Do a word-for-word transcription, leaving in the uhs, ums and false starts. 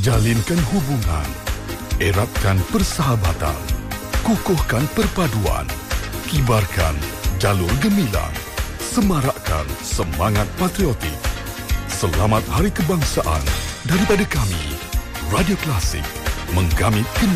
Jalinkan hubungan, eratkan persahabatan, kukuhkan perpaduan, kibarkan jalur gemilang, semarakkan semangat patriotik. Selamat Hari Kebangsaan daripada kami, Radio Klasik, menggamit kenangan.